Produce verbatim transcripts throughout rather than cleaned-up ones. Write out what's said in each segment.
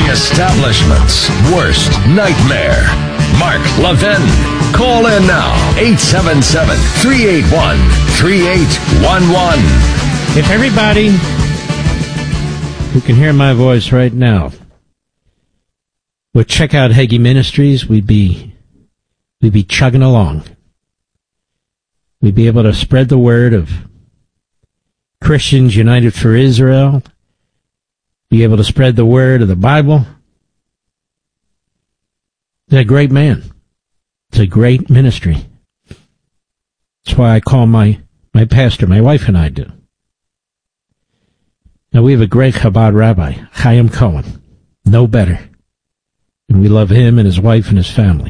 The establishment's worst nightmare. Mark Levin. Call in now. eight seven seven, three eight one, three eight one one. If everybody who can hear my voice right now would check out Hagee Ministries, we'd be we'd be chugging along. We'd be able to spread the word of Christians United for Israel, be able to spread the word of the Bible. He's a great man. It's a great ministry. That's why I call my, my pastor, my wife and I do. Now, we have a great Chabad rabbi, Chaim Cohen. No better. And we love him and his wife and his family.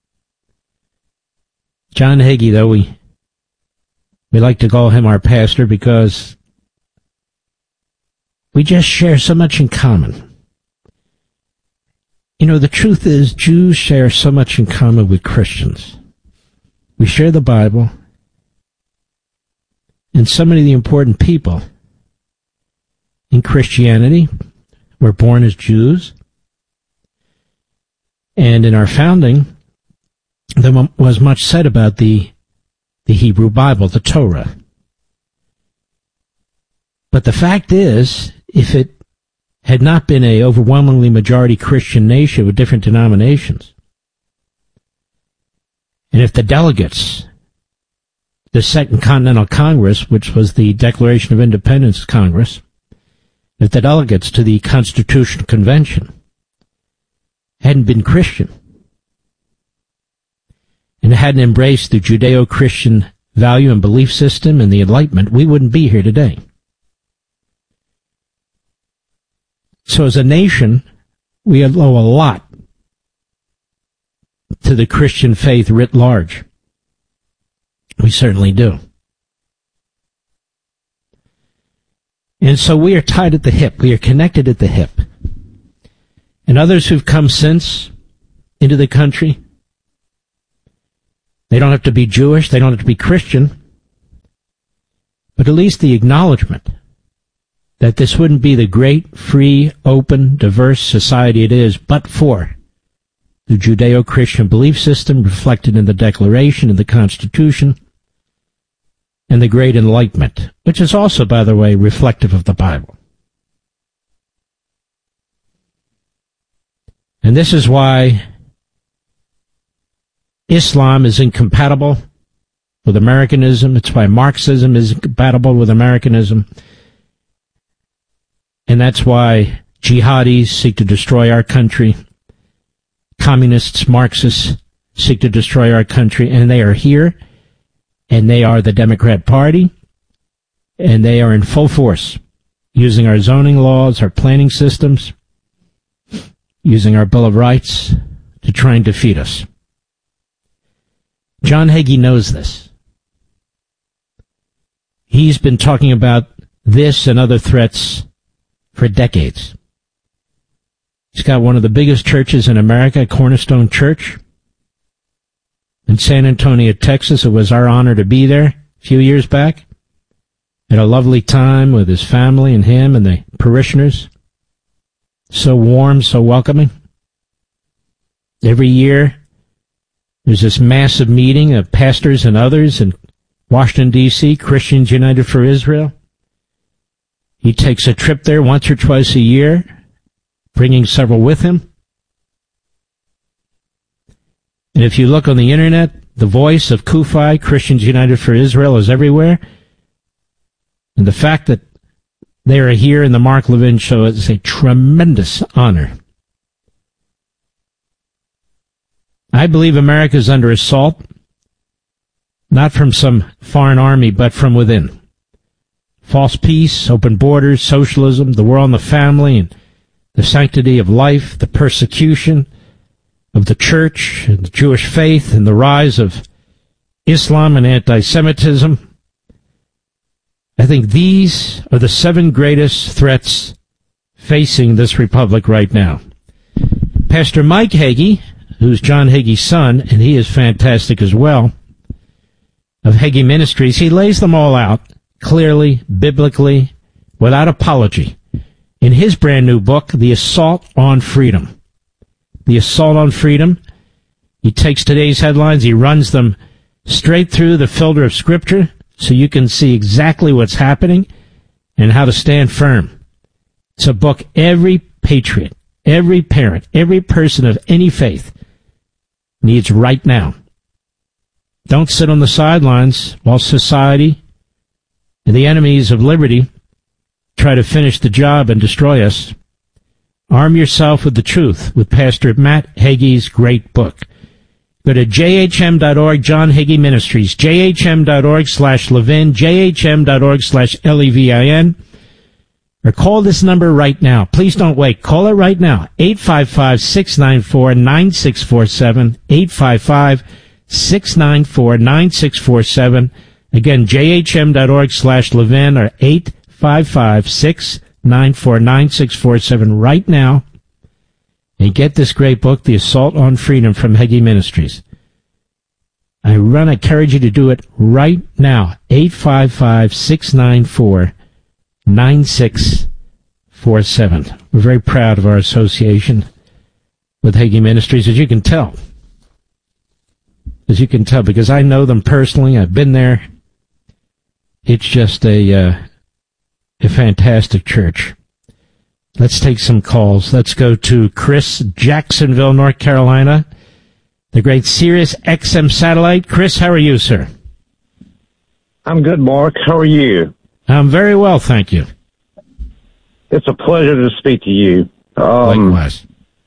John Hagee, though, we, we like to call him our pastor because we just share so much in common. You know, the truth is, Jews share so much in common with Christians. We share the Bible, and so many of the important people in Christianity were born as Jews. And in our founding, there was much said about the, the Hebrew Bible, the Torah. But the fact is, if it had not been a overwhelmingly majority Christian nation with different denominations, and if the delegates, the Second Continental Congress, which was the Declaration of Independence Congress, if the delegates to the Constitutional Convention hadn't been Christian and hadn't embraced the Judeo-Christian value and belief system and the Enlightenment, we wouldn't be here today. So as a nation, we owe a lot to the Christian faith writ large. We certainly do. And so we are tied at the hip. We are connected at the hip. And others who've come since into the country, they don't have to be Jewish, they don't have to be Christian, but at least the acknowledgement that this wouldn't be the great, free, open, diverse society it is, but for the Judeo-Christian belief system reflected in the Declaration and the Constitution and the Great Enlightenment, which is also, by the way, reflective of the Bible. And this is why Islam is incompatible with Americanism. It's why Marxism is incompatible with Americanism. And that's why jihadis seek to destroy our country. Communists, Marxists seek to destroy our country. And they are here. And they are the Democrat Party. And they are in full force, using our zoning laws, our planning systems, using our Bill of Rights to try and defeat us. John Hagee knows this. He's been talking about this and other threats for decades. He's got one of the biggest churches in America, Cornerstone Church, in San Antonio, Texas. It was our honor to be there a few years back. Had a lovely time with his family and him and the parishioners. So warm, so welcoming. Every year, there's this massive meeting of pastors and others in Washington, D C, Christians United for Israel. He takes a trip there once or twice a year, bringing several with him. And if you look on the internet, the voice of CUFI, Christians United for Israel, is everywhere. And the fact that they are here in the Mark Levin Show is a tremendous honor. I believe America is under assault, not from some foreign army, but from within. False peace, open borders, socialism, the war on the family, and the sanctity of life, the persecution of the church and the Jewish faith, and the rise of Islam and anti-Semitism. I think these are the seven greatest threats facing this republic right now. Pastor Mike Hagee, who's John Hagee's son, and he is fantastic as well, of Hagee Ministries, he lays them all out clearly, biblically, without apology. in his brand new book, The Assault on Freedom. The Assault on Freedom. He takes today's headlines, he runs them straight through the filter of Scripture so you can see exactly what's happening and how to stand firm. It's a book every patriot, every parent, every person of any faith needs right now. Don't sit on the sidelines while society and the enemies of liberty try to finish the job and destroy us. Arm yourself with the truth with Pastor Matt Hagee's great book. Go to j h m dot org, John Hagee Ministries, j h m dot org slash Levin, j h m dot org slash L E V I N, or call this number right now. Please don't wait. Call it right now, eight five five, six nine four, nine six four seven, eight five five, six nine four, nine six four seven. Again, j h m dot org slash Levin, or eight five five, six nine four, nine six four seven right now. And get this great book, The Assault on Freedom from Hagee Ministries. I run, I encourage you to do it right now. eight five five, six nine four, nine six four seven. We're very proud of our association with Hagee Ministries, as you can tell. As you can tell, because I know them personally. I've been there. It's just a, uh, a fantastic church. Let's take some calls. Let's go to Chris, Jacksonville, North Carolina, the great Sirius X M satellite. Chris, how are you, sir? I'm good, Mark. How are you? I'm very well, thank you. It's a pleasure to speak to you. Um, Likewise.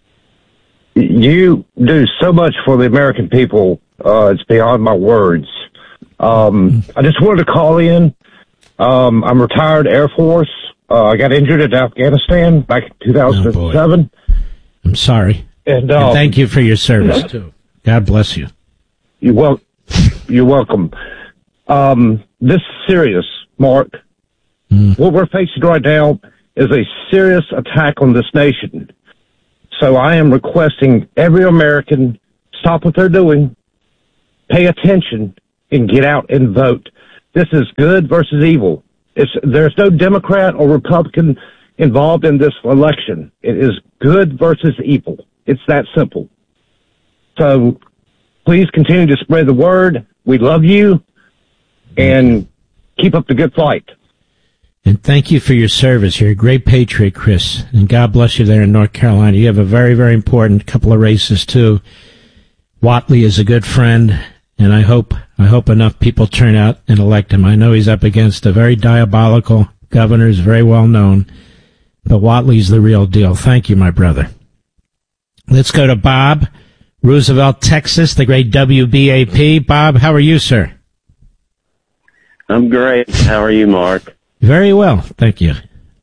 You do so much for the American people. Uh, it's beyond my words. Um, I just wanted to call in. Um, I'm retired Air Force. Uh, I got injured in Afghanistan back in two thousand seven. Oh, I'm sorry. And, um, and thank you for your service, too. God bless you. You're, wel- you're welcome. Um, this is serious, Mark. Mm. What we're facing right now is a serious attack on this nation. So I am requesting every American stop what they're doing, pay attention, and get out and vote. This is good versus evil. It's, there's no Democrat or Republican involved in this election. It is good versus evil. It's that simple. So please continue to spread the word. We love you, and keep up the good fight. And thank you for your service. You're a great patriot, Chris, and God bless you there in North Carolina. You have a very, very important couple of races, too. Whatley is a good friend, and I hope I hope enough people turn out and elect him. I know he's up against a very diabolical governor, is very well known, but Whatley's the real deal. Thank you, my brother. Let's go to Bob, Roosevelt, Texas, the great W B A P. Bob, how are you, sir? I'm great. How are you, Mark? Very well, thank you.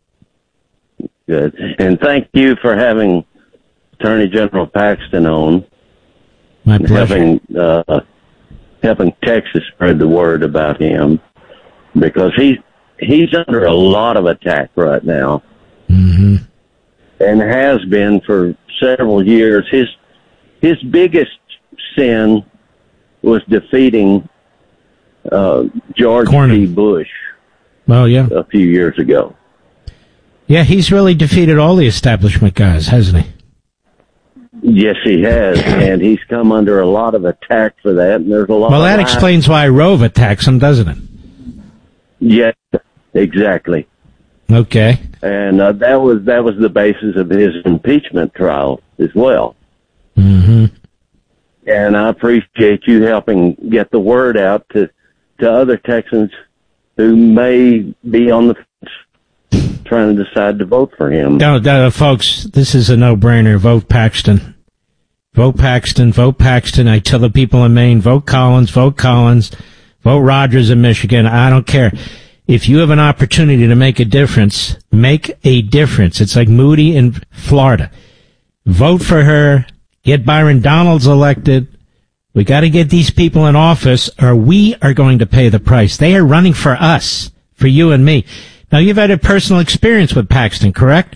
Good. And thank you for having Attorney General Paxton on. My pleasure. Helping, uh, helping Texas spread the word about him, because he, he's under a lot of attack right now. Mm-hmm. And has been for several years. His, his biggest sin was defeating uh, George Cornyn. P. Bush. Well, yeah. A few years ago. Yeah, he's really defeated all the establishment guys, hasn't he? Yes, he has, and he's come under a lot of attack for that, and there's a lot Well, of... that explains why Rove attacks him, doesn't it? Yes, exactly. Okay. And uh, that was that was the basis of his impeachment trial as well. Mm-hmm. And I appreciate you helping get the word out to, to other Texans who may be on the fence trying to decide to vote for him. No, no, folks, this is a no-brainer. Vote Paxton. Vote Paxton. Vote Paxton. I tell the people in Maine, vote Collins, vote Collins, vote Rogers in Michigan. I don't care. If you have an opportunity to make a difference, make a difference. It's like Moody in Florida. Vote for her. Get Byron Donalds elected. We got to get these people in office, or we are going to pay the price. They are running for us, for you and me. Now, you've had a personal experience with Paxton, correct?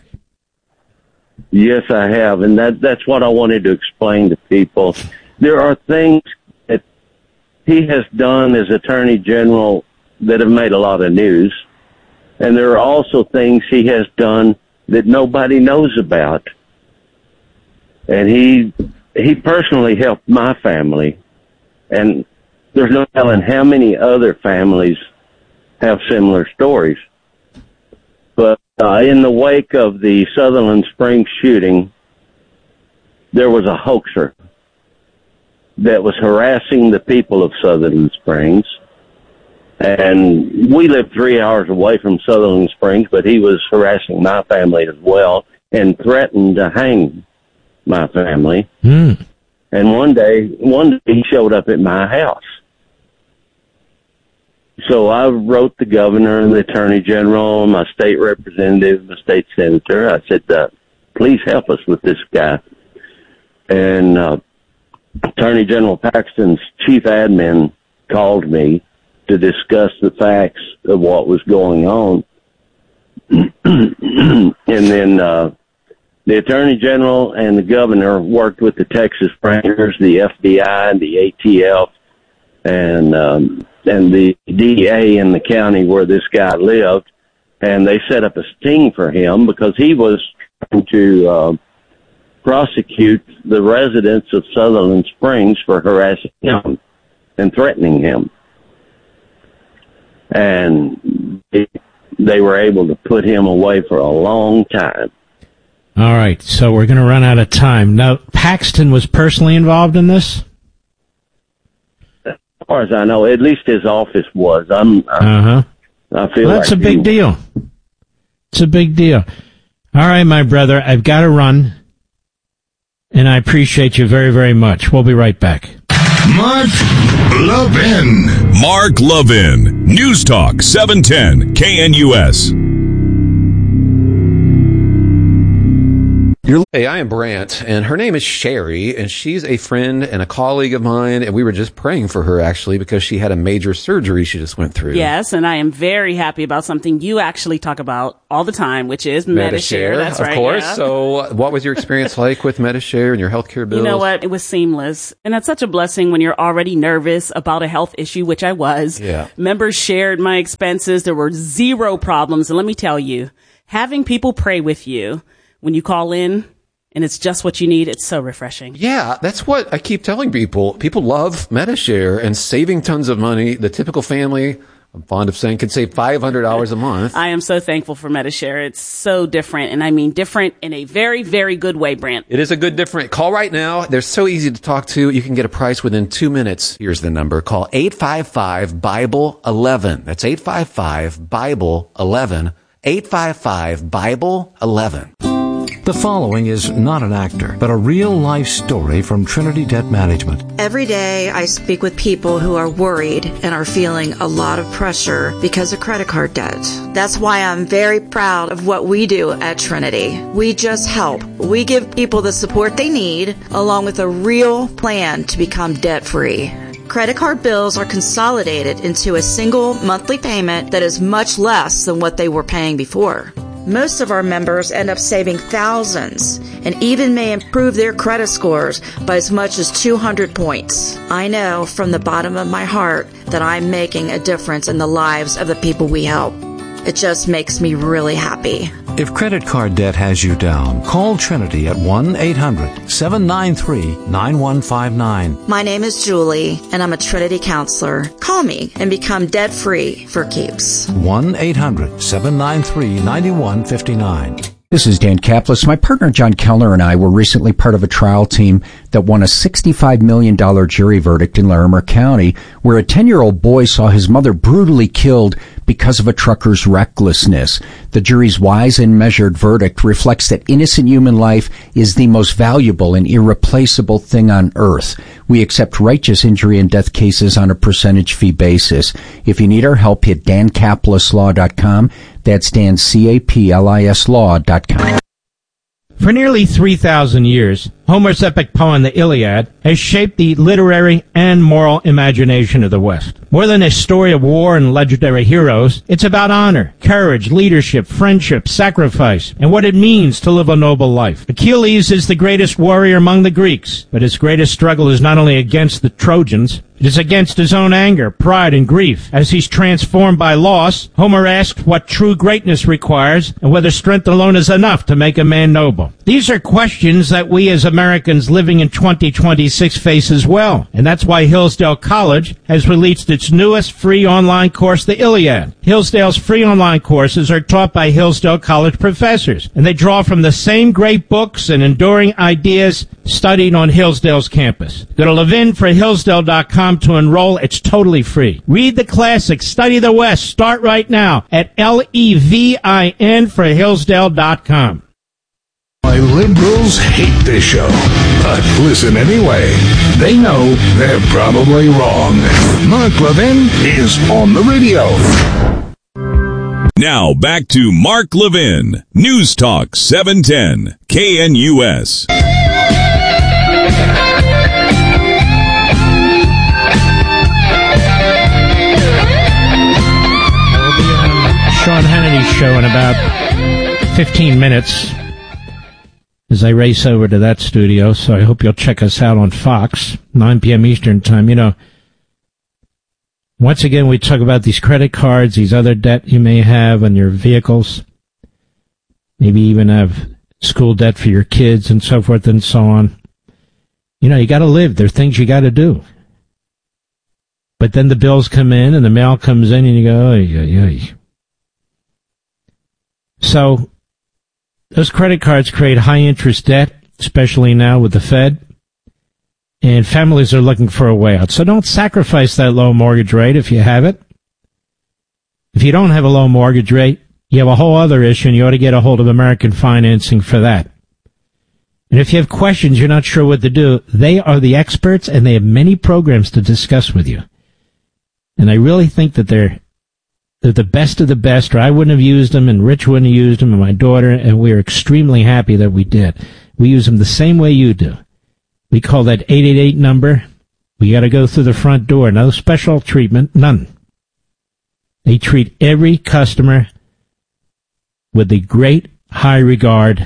Yes, I have, and that that's what I wanted to explain to people. There are things that he has done as Attorney General that have made a lot of news, and there are also things he has done that nobody knows about. And he he personally helped my family, and there's no telling how many other families have similar stories. But uh, in the wake of the Sutherland Springs shooting, there was a hoaxer that was harassing the people of Sutherland Springs. And we lived three hours away from Sutherland Springs, but he was harassing my family as well and threatened to hang my family. Mm. And one day, one day he showed up at my house. So I wrote the governor, the attorney general, my state representative, my state senator. I said, uh, please help us with this guy. And uh, Attorney General Paxton's chief admin called me to discuss the facts of what was going on. And then uh, the Attorney General and the Governor worked with the Texas Rangers, the F B I, and the A T F, and um, and the D A in the county where this guy lived, and they set up a sting for him because he was trying to uh, prosecute the residents of Sutherland Springs for harassing him and threatening him. And they, they were able to put him away for a long time. All right, so we're going to run out of time. Now, Paxton was personally involved in this? As far as I know, at least his office was. I'm, uh-huh. I feel well, that's like a big he, deal. It's a big deal. All right, my brother, I've got to run, and I appreciate you very, very much. We'll be right back. Mark Levin. Mark Levin. News Talk seven ten K N U S. Hey, I am Brant, and her name is Sherry, and she's a friend and a colleague of mine, and we were just praying for her, actually, because she had a major surgery she just went through. Yes, and I am very happy about something you actually talk about all the time, which is Medi-Share. That's of right. Of course. Yeah. So what was your experience like with Medi-Share and your healthcare bills? You know what? It was seamless. And that's such a blessing when you're already nervous about a health issue, which I was. Yeah. Members shared my expenses. There were zero problems. And let me tell you, having people pray with you when you call in, and it's just what you need, it's so refreshing. Yeah, that's what I keep telling people. People love Medi-Share and saving tons of money. The typical family, I'm fond of saying, can save five hundred dollars a month. I am so thankful for Medi-Share. It's so different, and I mean different in a very, very good way, Brant. It is a good different. Call right now. They're so easy to talk to. You can get a price within two minutes. Here's the number. Call eight five five Bible eleven. That's eight five five Bible eleven. eight five five Bible eleven. The following is not an actor, but a real-life story from Trinity Debt Management. Every day I speak with people who are worried and are feeling a lot of pressure because of credit card debt. That's why I'm very proud of what we do at Trinity. We just help. We give people the support they need, along with a real plan to become debt-free. Credit card bills are consolidated into a single monthly payment that is much less than what they were paying before. Most of our members end up saving thousands and even may improve their credit scores by as much as two hundred points. I know from the bottom of my heart that I'm making a difference in the lives of the people we help. It just makes me really happy. If credit card debt has you down, call Trinity at one eight hundred seven nine three nine one five nine. My name is Julie, and I'm a Trinity counselor. Call me and become debt-free for keeps. one eight hundred seven nine three nine one five nine. This is Dan Kaplis. My partner John Kellner and I were recently part of a trial team that won a sixty-five million dollars jury verdict in Larimer County, where a ten-year-old boy saw his mother brutally killed because of a trucker's recklessness. The jury's wise and measured verdict reflects that innocent human life is the most valuable and irreplaceable thing on earth. We accept righteous injury and death cases on a percentage fee basis. If you need our help, hit dan kaplis law dot com. That's Dan, C A P L I S law dot com. For nearly three thousand years, Homer's epic poem, the Iliad, has shaped the literary and moral imagination of the West. More than a story of war and legendary heroes, it's about honor, courage, leadership, friendship, sacrifice, and what it means to live a noble life. Achilles is the greatest warrior among the Greeks, but his greatest struggle is not only against the Trojans, It is against his own anger, pride, and grief. As he's transformed by loss, Homer asks what true greatness requires and whether strength alone is enough to make a man noble. These are questions that we as Americans living in twenty twenty-six face as well. And that's why Hillsdale College has released its newest free online course, the Iliad. Hillsdale's free online courses are taught by Hillsdale College professors, and they draw from the same great books and enduring ideas studied on Hillsdale's campus. Go to Levin for Hillsdale dot com to enroll. It's totally free. Read the classics, study the West. Start right now at L E V I N for Hillsdale dot com. My liberals hate this show, but listen anyway. They know they're probably wrong. Mark Levin is on the radio. Now back to Mark Levin, News Talk seven ten, K N U S. Sean Hannity's show in about fifteen minutes as I race over to that studio, so I hope you'll check us out on Fox, nine p.m. Eastern Time. You know, once again, we talk about these credit cards, these other debt you may have on your vehicles, maybe even have school debt for your kids and so forth and so on. You know, you got to live. There are things you got to do. But then the bills come in and the mail comes in and you go, oy, oy, oy. So, those credit cards create high-interest debt, especially now with the Fed, and families are looking for a way out. So don't sacrifice that low mortgage rate if you have it. If you don't have a low mortgage rate, you have a whole other issue, and you ought to get a hold of American Financing for that. And if you have questions, you're not sure what to do, they are the experts, and they have many programs to discuss with you. And I really think that they're They're the best of the best, or I wouldn't have used them, and Rich wouldn't have used them, and my daughter, and we are extremely happy that we did. We use them the same way you do. We call that eight eight eight number. We got to go through the front door. No special treatment, none. They treat every customer with a great high regard,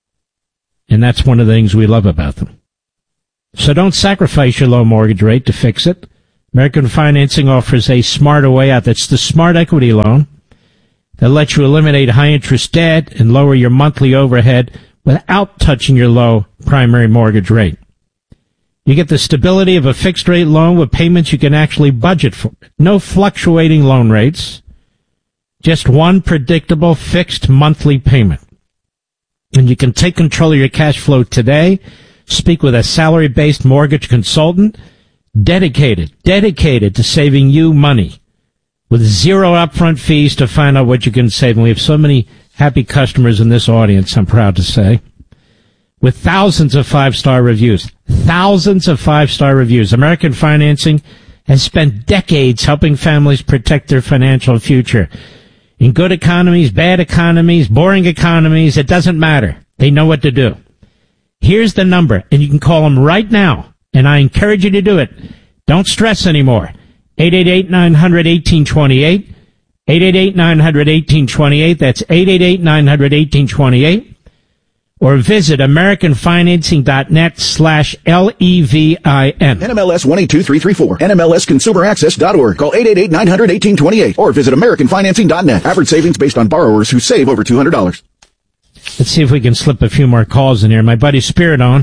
and that's one of the things we love about them. So don't sacrifice your low mortgage rate to fix it. American Financing offers a smarter way out. That's the Smart Equity Loan that lets you eliminate high-interest debt and lower your monthly overhead without touching your low primary mortgage rate. You get the stability of a fixed-rate loan with payments you can actually budget for. No fluctuating loan rates, just one predictable fixed monthly payment. And you can take control of your cash flow today, speak with a salary-based mortgage consultant, Dedicated, dedicated to saving you money with zero upfront fees to find out what you can save. And we have so many happy customers in this audience, I'm proud to say, with thousands of five-star reviews. Thousands of five-star reviews. American Financing has spent decades helping families protect their financial future. In good economies, bad economies, boring economies, it doesn't matter. They know what to do. Here's the number, and you can call them right now. And I encourage you to do it. Don't stress anymore. eight eight eight, nine hundred, eighteen twenty-eight. eight eight eight, nine hundred, eighteen twenty-eight. That's eight eight eight, nine hundred, eighteen twenty-eight. Or visit americanfinancing.net slash L E V I N. N M L S one eight two three three four. N M L S consumer access dot org. Call eight eight eight, nine hundred, eighteen twenty-eight. Or visit american financing dot net. Average savings based on borrowers who save over two hundred dollars. Let's see if we can slip a few more calls in here. My buddy Spiridon,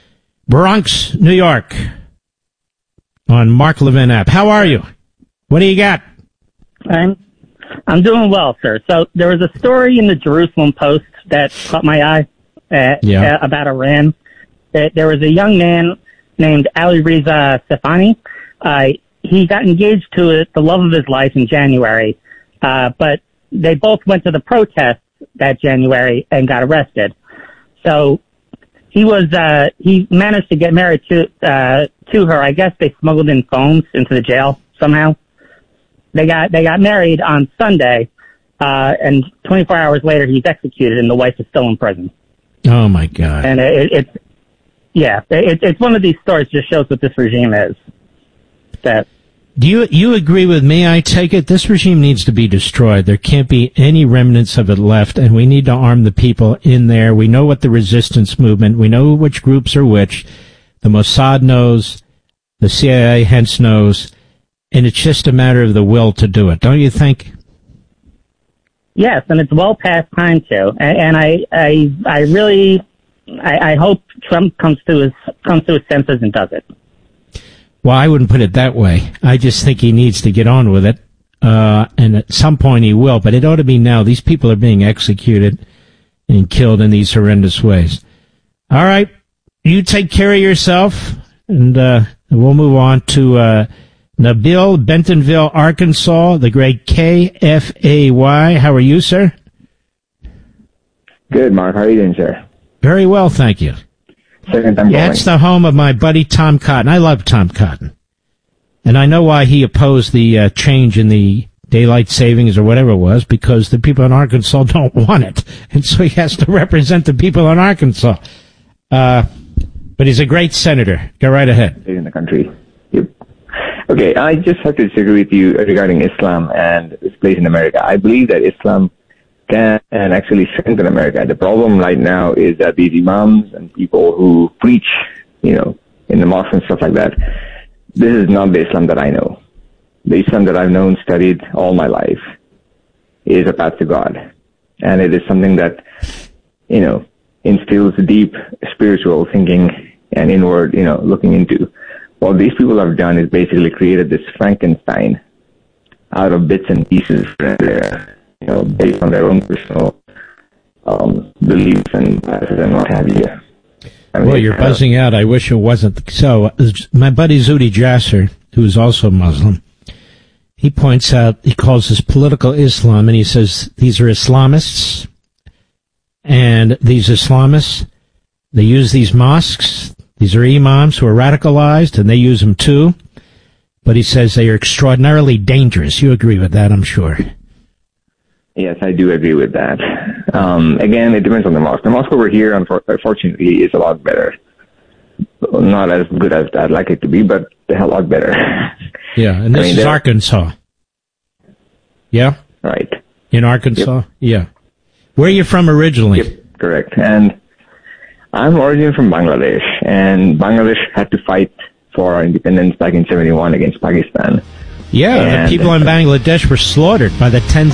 Bronx, New York, on Mark Levin app. How are you? What do you got? I'm I'm doing well, sir. So there was a story in the Jerusalem Post that caught my eye uh, yeah. uh, about Iran. Uh, there was a young man named Ali Reza Safani. Uh, he got engaged to a, the love of his life in January, uh, but they both went to the protests that January and got arrested. So He was, uh, he managed to get married to, uh, to her. I guess they smuggled in phones into the jail somehow. They got, they got married on Sunday, uh, and twenty-four hours later he's executed and the wife is still in prison. Oh my God. And it, it's, yeah, it, it's one of these stories just shows what this regime is. That. Do you, you agree with me? I take it this regime needs to be destroyed. There can't be any remnants of it left, and we need to arm the people in there. We know what the resistance movement, we know which groups are which. The Mossad knows, The C I A hence knows, and it's just a matter of the will to do it, don't you think? Yes, and it's well past time to. And, and I, I, I really, I, I hope Trump comes to his comes to his senses and does it. Well, I wouldn't put it that way. I just think he needs to get on with it, uh, and at some point he will. But it ought to be now. These people are being executed and killed in these horrendous ways. All right, you take care of yourself, and uh, we'll move on to. Uh, Nabil, Bentonville, Arkansas, the great K F A Y. How are you, sir? Good, Mark. How are you doing, sir? Very well, thank you. Second time yeah, calling. it's the home of my buddy Tom Cotton. I love Tom Cotton. And I know why he opposed the uh, change in the daylight savings or whatever it was, because the people in Arkansas don't want it. And so he has to represent the people in Arkansas. Uh, but he's a great senator. Go right ahead. In the country. Yep. Okay, I just have to disagree with you regarding Islam and its place in America. I believe that Islam can and actually strengthen America. The problem right now is that these imams and people who preach, you know, in the mosques and stuff like that, this is not the Islam that I know. The Islam that I've known, studied all my life is a path to God. And it is something that, you know, instills deep spiritual thinking and inward, you know, looking into. What these people have done is basically created this Frankenstein out of bits and pieces, you know, based on their own personal um, beliefs and and what have you. I mean, well, you're buzzing out. I wish it wasn't so. My buddy Zuhdi Jasser, who is also Muslim, he points out, he calls this political Islam, and he says these are Islamists, and these Islamists, they use these mosques. These are imams who are radicalized, and they use them too. But he says they are extraordinarily dangerous. You agree with that, I'm sure. Yes, I do agree with that. Um, again, it depends on the mosque. The mosque over here, unfortunately, is a lot better. Not as good as I'd like it to be, but a lot better. Yeah, and this I mean, is Arkansas. Yeah? Right. In Arkansas? Yep. Yeah. Where are you from originally? Yep, correct. And I'm originally from Bangladesh, and Bangladesh had to fight for our independence back in seventy-one against Pakistan. Yeah, and the people in Bangladesh were slaughtered by the tens